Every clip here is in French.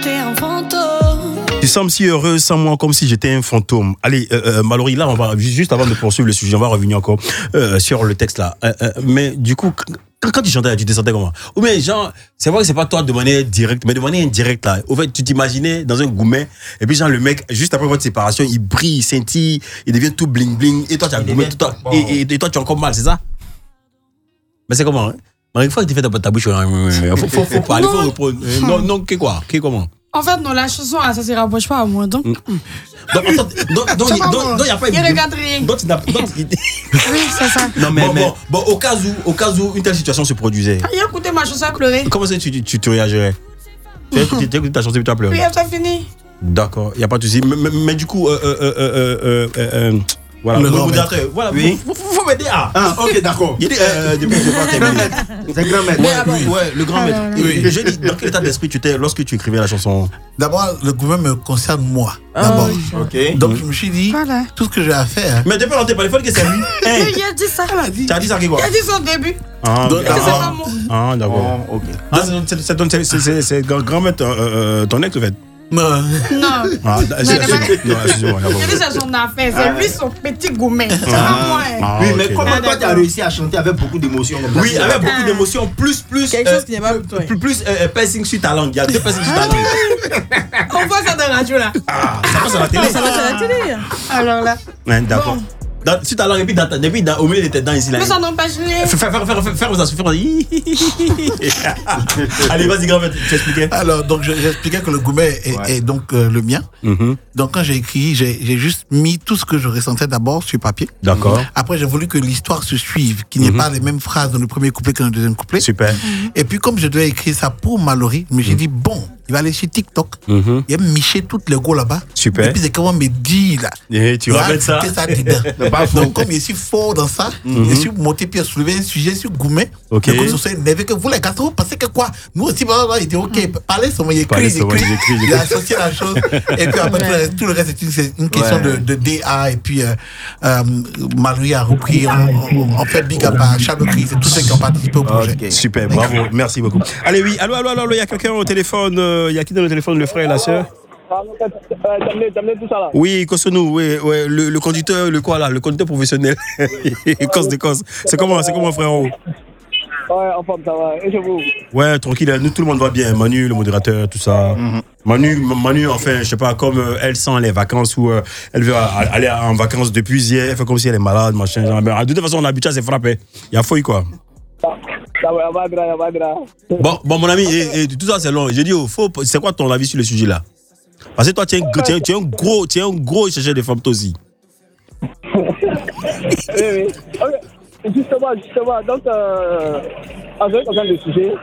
T'es un fantôme. Tu sembles si heureuse sans moi, comme si j'étais un fantôme. Allez, Mallory, là, on va juste avant de poursuivre le sujet, on va revenir encore sur le texte là. Mais du coup, quand tu chantais, tu te sentais comment? Ou bien, genre, c'est vrai que c'est pas toi de manière directe, mais de manière indirecte là. Au fait, tu t'imaginais dans un gourmet, et puis genre le mec, juste après votre séparation, il brille, il scintille, il devient tout bling bling, et toi tu as gourmet, et toi tu as encore mal, c'est ça? Mais c'est comment? Hein? Mais une fois que tu fais ta bouche, faut parler, faut répondre. Non, qu'est quoi? Qu'est comment? En fait, non, la chanson, ça se rapproche pas à moi, donc. Donc, il n'y a pas une. Il regarde rien. Oui, c'est ça. Non, mais bon, au cas où une telle situation se produisait. Il a écouté ma chanson à pleurer. Comment ça tu te réagirais? Tu as écouté ta chanson et tu as pleuré? Oui, ça fini. D'accord, il n'y a pas de souci. Mais du coup, voilà, le modérateur. Voilà, oui. Faut m'aider. Ok, d'accord. Il dit, depuis que je pas terminé. C'est grand maître. Ouais, le grand maître. Oui. Je dis, dans quel état d'esprit tu étais lorsque tu écrivais la chanson? D'abord, le gouvernement me concerne moi. D'abord. Ok. Donc, je me suis dit, voilà, tout ce que j'ai à faire. Mais depuis longtemps, il faut que c'est lui. Il a dit ça. Tu as dit ça qui quoi? Il a dit ça au début. Donc, C'est pas moi. Ah, d'accord. Ok. C'est grand maître, ton ex, en fait. Non. Ah, excusez-moi. Il a dit c'est son affaire. C'est lui son petit gourmet. C'est pas moi. Oui, mais comment toi tu as réussi à chanter avec beaucoup d'émotion comme ça? Oui, avec beaucoup d'émotion, plus quelque chose qui n'est pas pour toi. Plus piercing sur ta langue. Il y a 2 piercings sur ta langue. On voit ça dans la radio là. Ah, ça passe à la télé. Ça passe à la télé. Alors là. Ouais, d'accord. Sur ta langue et puis au milieu de tes dents ici là. Mais ça n'empêche rien. Faire ça. Allez, vas-y, grand maître, tu expliquais. Alors, donc, j'expliquais que le gourmet est donc le mien. Donc, quand j'ai écrit, j'ai juste mis tout ce que je ressentais d'abord sur papier. D'accord. Après, j'ai voulu que l'histoire se suive, qu'il n'y ait pas les mêmes phrases dans le premier couplet que dans le deuxième couplet. Super. Et puis, comme je devais écrire ça pour Mallory, mais j'ai dit, bon, il va aller sur TikTok. Il va micher toutes les go là-bas. Super. Et puis, c'est comment me dit là. Et tu rappelles ça. Donc, comme je suis fort dans ça, je suis monté puis soulevé un sujet sur Gourmet. Ok. Donc, je suis énervé que vous, les gars, vous pensez que quoi? Nous aussi, il dit, ok, parlez sur moi, il écrit. Il a associé la chose. Et puis après, tout le reste, c'est une question de DA. Et puis, Mallory a repris. On fait big up à Shadow Chris et tous ceux qui ont participé au projet. Okay. Super, bravo, merci beaucoup. Allez, oui, allô, il y a quelqu'un au téléphone. Il y a qui dans le téléphone, le frère et la sœur? Tout ça là. Oui, Kosonou, oui, le conducteur, le conducteur professionnel. Cause. C'est comment, frérot? Ouais, en forme, ça va. Et chez vous? Ouais, tranquille, nous, tout le monde va bien. Manu, le modérateur, tout ça. Manu, enfin, je sais pas, comme elle sent les vacances ou elle veut aller en vacances depuis hier, elle fait comme si elle est malade, machin. Genre. De toute façon, on a habitué à se frapper. Il y a fouille, quoi. Ça va. Bon, mon ami, et tout ça, c'est long. J'ai dit, c'est quoi ton avis sur le sujet là? Parce que toi, tu es un gros chercheur de femmes, toi aussi. Oui. Okay. Justement. Donc, en ce qui concerne le sujet,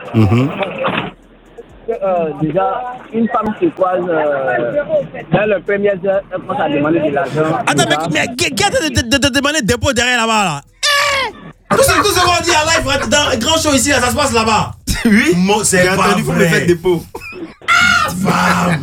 déjà, une femme se croise dans le premier heure, elle commence à demander de l'argent. Attends, mais qui a de demander dépôt derrière là-bas là? Tout ce qu'on dit à live dans le grand show ici, là, ça se passe là-bas. Oui, c'est pas entendu, vous me faites dépôt. Femme.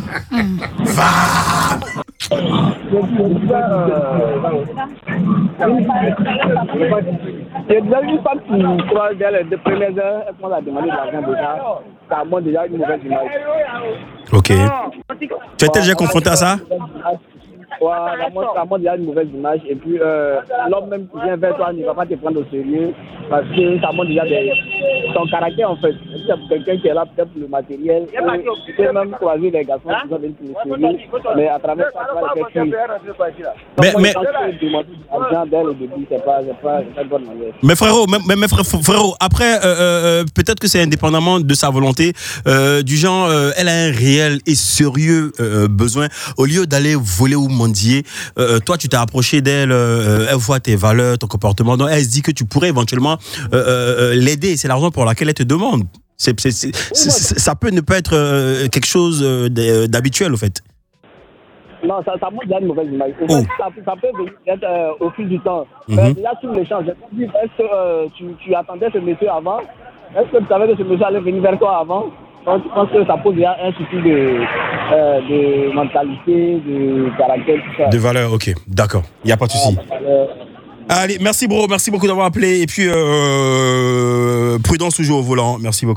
Il y a déjà une femme qui croise dans les 2 premières heures, elle commence à demander de l'argent déjà. Ça montre déjà une mauvaise image. Ok. Tu as été déjà confronté à ça? Ça montre déjà une mauvaise image. Et puis, l'homme même qui vient vers toi ne va pas te prendre au sérieux parce que ça montre déjà son caractère en fait. C'est quelqu'un qui est là peut-être pour le matériel. Tu peux même croiser les garçons qui sont venus pour le sérieux. Mais à travers ça, tu vas les faire cuire. Mais demander de l'argent dès le début, c'est pas une bonne manière. Mais frérot, après, peut-être que c'est indépendamment de sa volonté, du genre, elle a un réel et sérieux besoin. Au lieu d'aller voler ou mendier, toi, tu t'es approché d'elle, elle voit tes valeurs, ton comportement, donc elle se dit que tu pourrais éventuellement l'aider. C'est la raison pour laquelle elle te demande. Ça peut ne pas être quelque chose d'habituel, au fait. Non, ça montre déjà une mauvaise image. En fait, ça peut être au fil du temps. Déjà, sur l'échange, est-ce que tu attendais ce monsieur avant? Est-ce que tu savais que ce monsieur allait venir vers toi avant? Donc, je pense que ça pose déjà un souci de mentalité, de caractère, tout ça. De valeur, ok, d'accord. Il n'y a pas de souci. Allez, merci bro, merci beaucoup d'avoir appelé. Et puis, prudence toujours au volant. Merci beaucoup.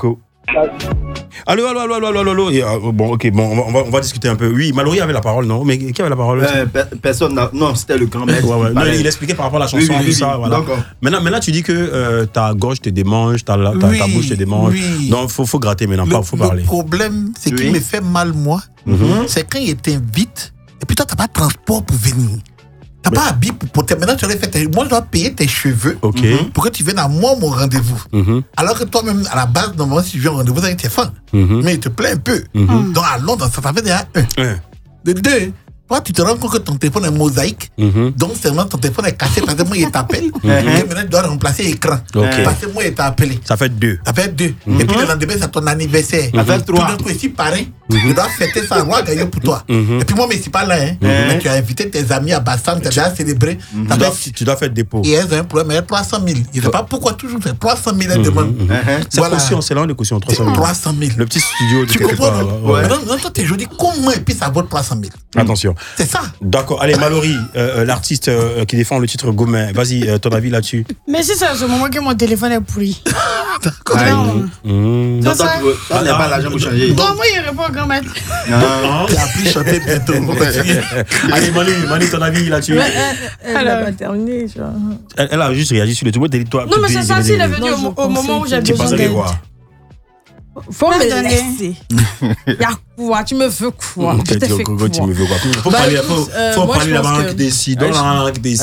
Allô. Et, bon, ok, bon, on va discuter un peu. Oui, Mallory avait la parole, non? Mais qui avait la parole? Personne n'a... Non, c'était le grand-mère. Ouais. Non, il expliquait par rapport à la chanson, tout ça, voilà. D'accord. Maintenant, tu dis que ta gorge te démange, ta bouche te démange. Non, faut gratter maintenant, faut parler. Le problème, c'est qu'il me fait mal, moi, c'est quand il t'invite, et puis toi, t'as pas de transport pour venir. T'as pas habillé pour te... Maintenant, tu aurais fait... Moi, je dois payer tes cheveux pour que tu viennes à moi, mon rendez-vous. Alors que toi-même, à la base, normalement, si tu viens au rendez-vous avec tes fans, mais il te plaît un peu. Donc, à Londres, ça fait déjà un. De deux, toi, tu te rends compte que ton téléphone est mosaïque. Donc, seulement ton téléphone est cassé parce que moi, il t'appelle. Et maintenant, tu dois remplacer l'écran. Parce que moi, il t'a appelé. Ça fait 2. Ça fait 2. Et puis, le lendemain, c'est ton anniversaire. Ça fait 3. Tout d'un coup, ici, pareil. Je dois fêter ça, roi gagnant pour toi. Et puis, moi, mais c'est pas là. Mais tu as invité tes amis à Bassam, tu as déjà célébré. Tu dois faire dépôt. Et elles ont un problème, il y a 300 000. Je ne sais pas pourquoi toujours faire 300 000 elles demandent. C'est caution, c'est là une caution, 300 000. 300 000. Le petit studio de Tu quelque comprends? part. Non, toi, t'es joli. Comment et puis ça vaut 300 000? Attention. C'est ça. D'accord. Allez, Mallory, l'artiste qui défend le titre Gourmet. Vas-y, ton avis là-dessus. Mais c'est ça, à ce moment que mon téléphone est pourri. D'accord. Donc, toi, tu n'as pas l'argent pour changer. Non, moi, il répond au grand-mère. Tu as appris chanter bientôt. Allez, Manu, ton avis là-dessus. Elle n'a pas terminé. Elle a juste réagi sur le tout. Toi, Non, mais c'est ça, s'il est venu au moment où j'ai tu besoin pensais d'aide. quoi? Faut me donner. laisser. Y'a quoi? Tu me veux quoi? Je t'ai fait quoi? Tu me veux quoi? Faut Bah, parler, écoute, faut moi, parler je la pense langue que- des dans la langue des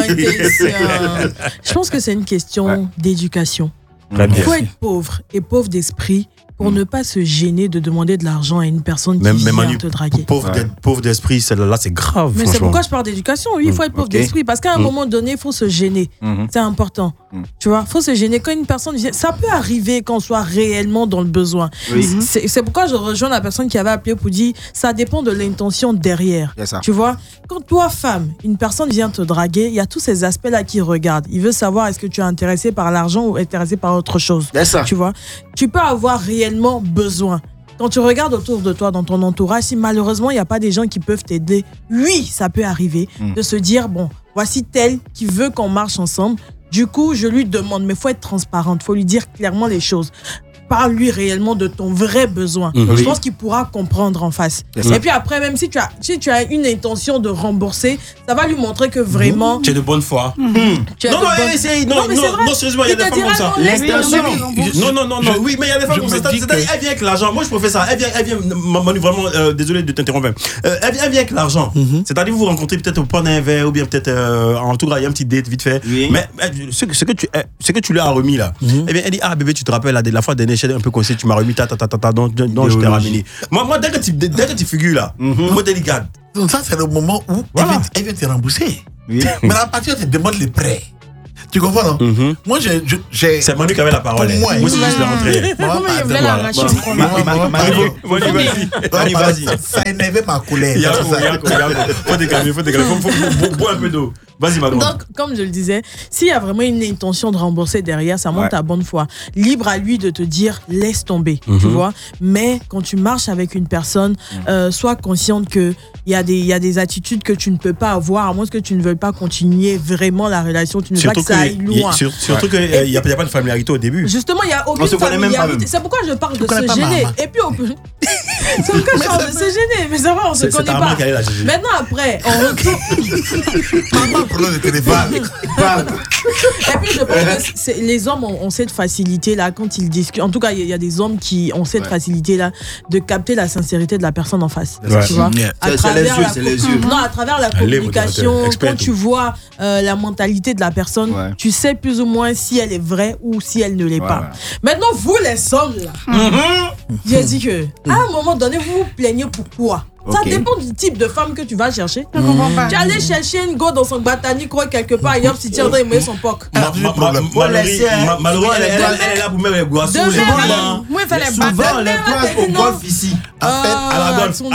Je pense que c'est une question d'éducation. Très Il bien. faut être pauvre et pauvre d'esprit pour ne pas se gêner de demander de l'argent à une personne qui Même vient Manu, te draguer. pauvre d'esprit, celle-là, c'est grave. Mais c'est franchement. pourquoi je parle d'éducation. Oui, il faut être pauvre d'esprit. Parce qu'à un moment donné, il faut se gêner. C'est important. Tu vois, il faut se gêner. Quand une personne vient, ça peut arriver qu'on soit réellement dans le besoin. C'est pourquoi je rejoins la personne qui avait appelé pour dire ça dépend de l'intention derrière. C'est ça. Tu vois, quand toi, femme, une personne vient te draguer, il y a tous ces aspects-là qui regardent. Il veut savoir est-ce que tu es intéressé par l'argent ou intéressé par autre chose. C'est ça. Tu vois, tu peux avoir réellement besoin. Quand tu regardes autour de toi, dans ton entourage, si malheureusement il n'y a pas des gens qui peuvent t'aider, oui, ça peut arriver de se dire, bon, voici tel qui veut qu'on marche ensemble. Du coup, je lui demande, mais il faut être transparente, il faut lui dire clairement les choses. Parle-lui réellement de ton vrai besoin. Je pense qu'il pourra comprendre en face. Et puis après, même si tu as une intention de rembourser, ça va lui montrer que vraiment... Tu es de bonne foi. tu as Non, de non, bonne- mais c'est vrai. non, sérieusement, il y a Il des te femmes comme dira ça. non, L'intention. Non, oui, mais il y a des femmes comme ça. C'est-à-dire, elle vient avec l'argent. Moi, je préfère ça. Elle vient, Manu, vraiment, désolé de t'interrompre. Elle vient avec l'argent. C'est-à-dire, vous vous rencontrez peut-être pour prendre un verre ou bien peut-être, en tout cas, il y a un petit date vite fait. Oui. Mais ce que tu lui as remis là, eh bien, elle dit, ah bébé, tu te rappelles la fois dernière, j'étais un peu coincé, tu m'as remis donc je t'ai ramené. Moi, dès que tu figures là, moi, t'es garde. Donc ça, c'est le moment où elle vient te rembourser. Oui. Mais à partir de te demande les prêts. Tu comprends, non? Moi, j'ai... C'est Manu qui avait la parole. Pour moi, Moi, c'est juste la rentrée. Comment il voulait l'arracher, je crois. Manu, vas-y. Ça énervait ma colère. Yako, faut te calmer. Faut boire un peu d'eau. Vas-y, Manu. Donc, comme je le disais, s'il y a vraiment une intention de rembourser derrière, ça montre ta bonne foi. Libre à lui de te dire, laisse tomber, tu vois. Mais quand tu marches avec une personne, sois consciente qu'il y a des attitudes que tu ne peux pas avoir, à moins que tu ne veuilles pas continuer vraiment la relation. Tu ne veux pas que ça aille loin. Surtout qu'il n'y a pas de familiarité au début. Justement, il n'y a aucune On se connaît même pas familiarité. même. C'est pourquoi je parle de connais se pas gêner. maman. Et puis, c'est pourquoi je parle de se gêner. Mais ça va, on se C'est connaît ta maman pas. qui allait la juger. Maintenant, après, on retourne. Maman, prenons le téléphone. Et puis je pense que les hommes ont cette facilité là quand ils discutent. En tout cas, il y a des hommes qui ont cette facilité là de capter la sincérité de la personne en face. Tu vois, à C'est travers les yeux. Non, à travers la Allez, communication, modérateur, expert, quand tu vois la mentalité de la personne, tu sais plus ou moins si elle est vraie ou si elle ne l'est pas. Maintenant, vous les hommes là, j'ai dit que à un moment donné, vous vous plaignez pourquoi? Ça dépend du type de femme que tu vas chercher. Je comprends pas. Tu allais chercher une go dans son botanique quelque part et hop, si tu as aimé son poc. Malheureusement, elle est là pour mettre les boissons, les Demain, blancs. Moi, il fallait Souvent, battre. les places au golf ici. En fait, À la golf.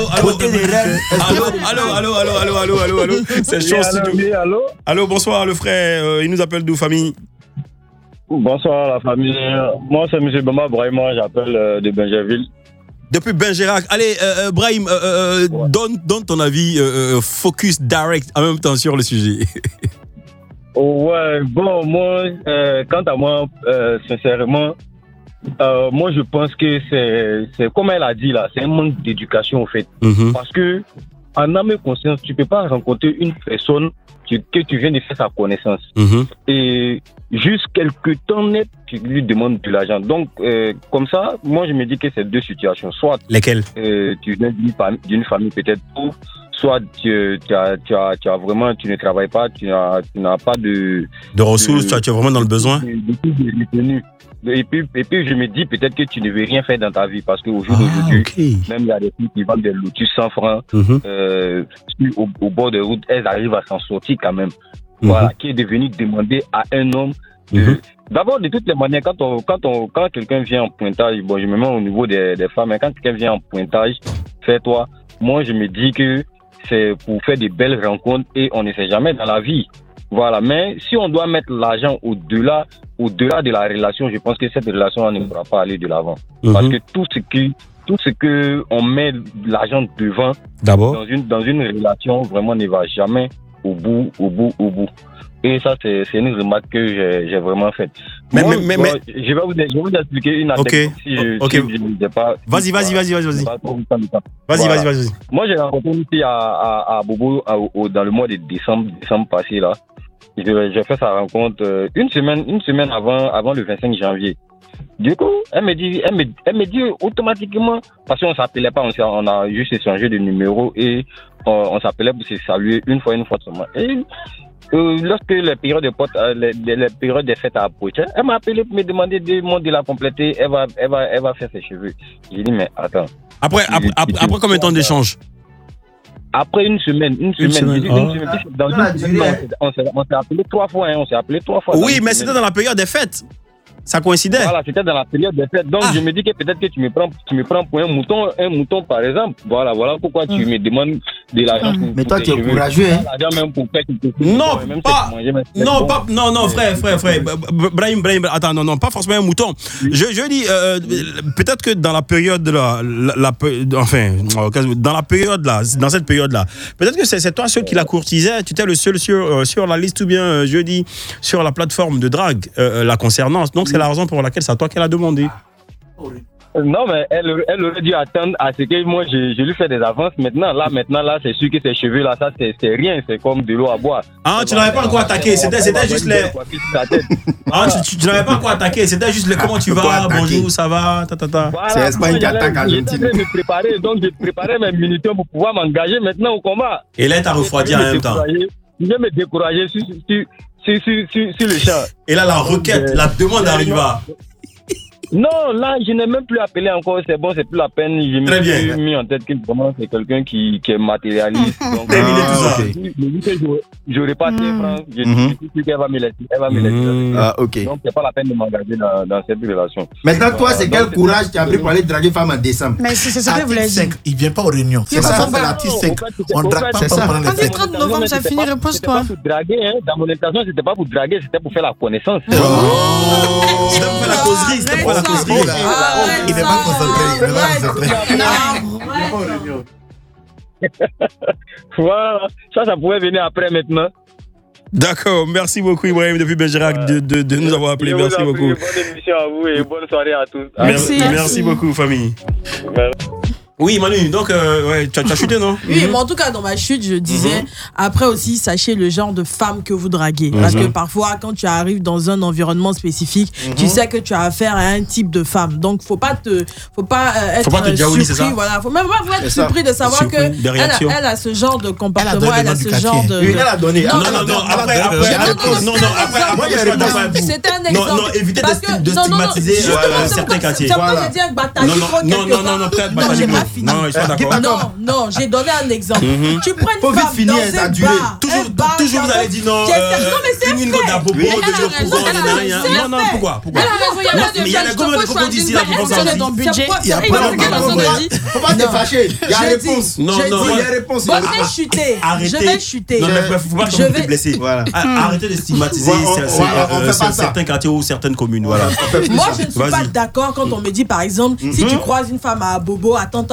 Allô. C'est chaud, studio. Oui, allô? Allô, bonsoir, le frère. Il nous appelle d'où, famille? Bonsoir la famille. Moi, c'est M. Bamba Brahima, j'appelle de Benjerville. Depuis Bergerac. Allez, Brahim, donne ton avis focus direct en même temps sur le sujet. Ouais, bon, moi, quant à moi, sincèrement, Moi, je pense que c'est comme elle a dit là, c'est un manque d'éducation, en fait. Parce que, en âme et conscience, tu peux pas rencontrer une personne que tu viens de faire sa connaissance. Et juste quelques temps net, tu lui demandes de l'argent. Donc, comme ça, moi, je me dis que c'est deux situations. Soit lesquelles tu viens d'une famille peut-être pauvre, soit tu as vraiment, tu ne travailles pas, tu n'as pas de ressources, tu es vraiment dans le besoin. Et puis, je me dis peut-être que tu ne veux rien faire dans ta vie parce qu'au jour d'aujourd'hui, même il y a des filles qui vendent des lotus 100 francs au bord de route, elles arrivent à s'en sortir quand même. Voilà, qui est devenu demander à un homme d'abord, de toutes les manières, quand quelqu'un vient en pointage, bon, je me mets au niveau des femmes, mais quand quelqu'un vient en pointage, fais-toi, moi je me dis que c'est pour faire des belles rencontres et on ne sait jamais dans la vie. Voilà, mais si on doit mettre l'argent au-delà de la relation, je pense que cette relation ne pourra pas aller de l'avant. Parce que tout ce que on met l'argent devant d'abord dans une relation, vraiment ne va jamais au bout. Et ça, c'est une remarque que j'ai vraiment faite. Mais je vais vous expliquer une anecdote. Si pas. Vas-y. Vas-y. Moi, j'ai rencontré une fille à Bobo dans le mois de décembre passé là. J'ai fait sa rencontre une semaine avant le 25 janvier. Du coup, elle me dit automatiquement, parce qu'on s'appelait pas, on a juste échangé de numéros et on s'appelait pour se saluer une fois seulement. Et lorsque les périodes des fêtes approchaient, elle m'a appelé pour me demander de la compléter. Elle va faire ses cheveux. J'ai dit mais attends. Après combien de temps d'échange? Après une semaine. Dans une semaine, on s'est appelé 3 fois. Oui, mais c'était dans la période des fêtes. Ça coïncidait. Voilà, c'était dans la période des fêtes. Donc, je me dis que peut-être que tu me prends pour un mouton par exemple. Voilà pourquoi tu me demandes de l'argent. Mais toi, tu es courageux, hein. Même pour faire quelque chose. Non, frère. Brahim, attends, non, pas forcément un mouton. Je dis, peut-être que dans la période dans cette période-là, peut-être que c'est toi seul qui la courtisait, tu étais le seul sur la liste ou bien, je dis, sur la plateforme de drague la concernant. Donc, c'est la raison pour laquelle c'est à toi qu'elle a demandé. Non, mais elle aurait dû attendre à ce que moi, je lui fais des avances. Maintenant, là, c'est sûr que ses cheveux, là, ça, c'est rien. C'est comme de l'eau à boire. Ah, tu n'avais pas encore attaqué. C'était juste les... Ah, tu n'avais pas encore attaqué. C'était juste les comment tu vas, bonjour, ça va, Voilà, c'est Espagne qui attaque Argentine. J'étais en train de me préparer, donc j'ai préparé mes munitions pour pouvoir m'engager maintenant au combat. Et là, t'as refroidi en même temps. Je vais me décourager sur le champ. Et là, la requête, la demande arriva. Non, là, je n'ai même plus appelé encore. C'est bon, c'est plus la peine. Je me suis mis en tête que vraiment c'est quelqu'un qui est matérialiste. Donc, terminé tout ça. Je dis que j'aurais pas tes francs. Je dis qu'elle va me laisser. Ah, ok. Donc, c'est pas la peine de m'engager dans cette relation. Maintenant, toi, c'est quel courage tu as pris pour aller draguer femme en décembre? Mais c'est ce que vous voulez dire. Il vient pas aux réunions. C'est ça, c'est l'artiste 5. On drague pas pendant les fêtes. Quand le 30 novembre, ça finit, repose-toi. C'était pas pour draguer, dans mon intention, c'était pas pour draguer, c'était pour faire la connaissance. C'était pour faire la causerie, c'était pour la causerie. Il n'est pas concentré. Voilà, ça pouvait venir après maintenant. D'accord, merci beaucoup Ibrahim depuis Bergerac de nous avoir appelé. Merci beaucoup. Bonne émission à vous et bonne soirée à tous. Merci beaucoup famille. Oui, Manu, donc tu as chuté, non? Oui, mais en tout cas, dans ma chute, je disais, après aussi, sachez le genre de femme que vous draguez. Parce que parfois, quand tu arrives dans un environnement spécifique, tu sais que tu as affaire à un type de femme. Donc, faut pas être jaouler, c'est ça? surpris. Voilà. Faut même pas être surpris de savoir qu'elle a ce genre de comportement, elle a ce genre de... Oui, elle a donné. Non, après, c'était un exemple. Non, évitez de stigmatiser certains quartiers. Ça peut dire Bataille. Non, ils sont d'accord. Non, j'ai donné un exemple. Tu prends une femme finir, dans ça a un duré. bar. Toujours vous allez dire non. Une go d'Abobo, non, pourquoi? Elle a raison, il y a pas de mais il y a des cocos d'ici là pour ça aussi. ton budget. Il y a Faut pas te fâcher. Il y a réponse. Non, il y a réponse. Je vais chuter. Non, mais faut pas te blesser. Arrêtez de stigmatiser certains quartiers ou certaines communes. Voilà. Moi, je ne suis pas d'accord quand on me dit, par exemple, si tu croises une femme à Bobo, attends-toi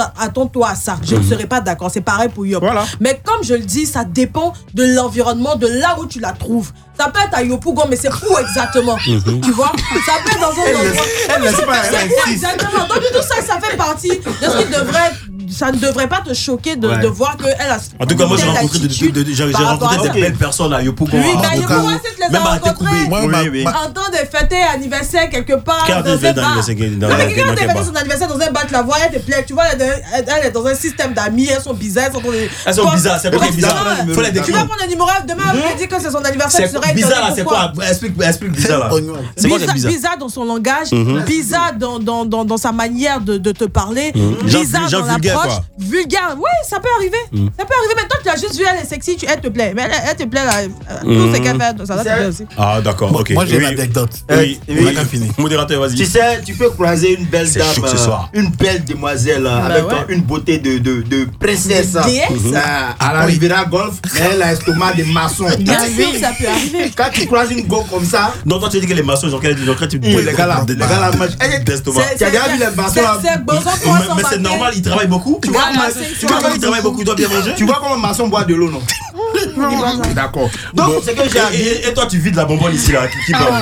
attends-toi à ça. Je ne serais pas d'accord. C'est pareil pour Yop. Voilà. Mais comme je le dis, ça dépend de l'environnement, de là où tu la trouves. Ça peut être à Yopougon, mais c'est où exactement? Tu vois? Ça peut être dans un endroit. Elle laisse pas, elle C'est où insiste. exactement? Donc, tout ça, ça fait partie de ce qui devrait. Ça ne devrait pas te choquer de voir qu'elle a. En tout cas, moi, j'ai telle rencontré attitude j'ai par rapport rencontré à des ça. belles personnes à Yopougon. Oui, mais En tout cas, Yopougon, si tu les même as à Tékoubé. rencontrés en train de fêter anniversaire quelque part. Qui a dans fait un bar. d'anniversaire Non, mais quelqu'un a fêté son anniversaire dans un bar, tu la vois, elle te plaît. Tu vois, elle est dans un système d'amis, elles sont bizarres. Elles sont bizarres, c'est quoi qui est bizarre? Faut les Tu décrire. vas prendre un numéro, demain, elle te dit que c'est son anniversaire, tu serais C'est bizarre là, étonné c'est pourquoi. quoi? Explique bizarre là. C'est quoi qui est bizarre? Bizarre dans son langage, bizarre dans sa manière de te parler, Genre bizarre dans vulgaire, l'approche, quoi. vulgaire. Oui, ça peut arriver. Ça peut arriver. Mais toi, tu as juste vu, elle est sexy, elle te plaît. Mais elle te plaît là. Tout ce qu'elle fait, ça va te plaire aussi. Ah, d'accord, ok. Moi, j'ai Oui. une anecdote. Oui, On a qu'à finir. Modérateur, vas-y. Tu sais, tu peux croiser une belle C'est dame, chaud ce soir. une belle demoiselle avec ouais. une beauté de princesse. De déesse. À la Riviera Golf, mais elle a l'estomac de maçon. Bien sûr, ça peut arriver. Quand tu croises une go comme ça, Donc, toi, tu dis que les maçons, ils ont quel type les gars là, mangent. d'estomac. Tu as déjà vu les maçons là? C'est bon, Mais c'est normal, ils travaillent beaucoup. Tu vois Voilà, Quand ils travaillent beaucoup, ils doivent bien manger. tu vois comment un maçon boit de l'eau, non? D'accord. Donc, c'est que j'ai dit. Et toi, tu vides la bonbonne ici, là. Qui parle?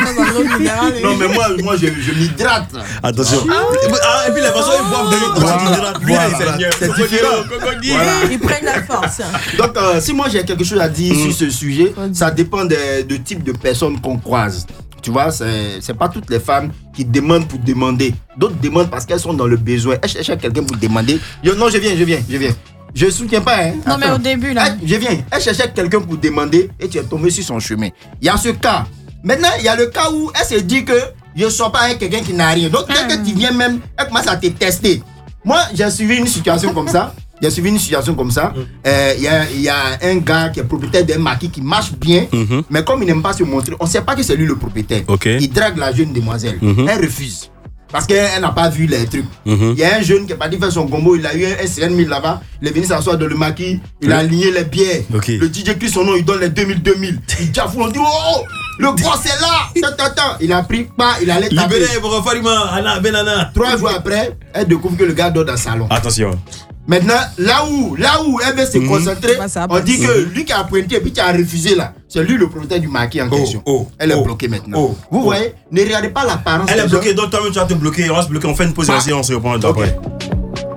Non, mais moi je m'hydrate. Attention. Et puis les maçons, ils boivent de l'eau. C'est différent. Voilà. Ils prennent la force. Donc, si moi j'ai quelque chose à dire sur ce sujet, ça dépend du type de personnes qu'on croise. Tu vois, c'est pas toutes les femmes qui demandent pour demander. D'autres demandent parce qu'elles sont dans le besoin. Elles cherchent quelqu'un pour demander. Non, je viens. Je soutiens pas, hein. Non, mais au début, là. Je viens. Elle cherchait quelqu'un pour demander et tu es tombé sur son chemin. Il y a ce cas. Maintenant, il y a le cas où elle se dit que je ne sors pas avec quelqu'un qui n'a rien. Donc, dès que tu viens même, elle commence à te tester. Moi, j'ai suivi une situation comme ça. Il y a un gars qui est propriétaire d'un maquis qui marche bien, mais comme il n'aime pas se montrer, on ne sait pas que c'est lui le propriétaire. Okay. Il drague la jeune demoiselle. Elle refuse. Parce qu'elle n'a pas vu les trucs. Il y a un jeune qui est parti faire son gombo, il a eu un 5000 là-bas, il est venu s'asseoir dans le maquis, il a aligné les bières. Okay. Le DJ crie son nom, il donne les 2000. Il dit, on dit, oh, le gros c'est là. Attends. Il a pris pas, il allait taper. 3 jours après, elle découvre que le gars dort dans le salon. Attention. Maintenant, là où elle veut se concentrer, on dit que lui qui a pointé et puis qui a refusé là, c'est lui le propriétaire du maquis en question. Elle est bloquée maintenant. Vous voyez, ne regardez pas l'apparence. Elle est bloquée, donc toi-même tu vas te bloquer. On va se bloquer, on fait une pause et on se reprend après.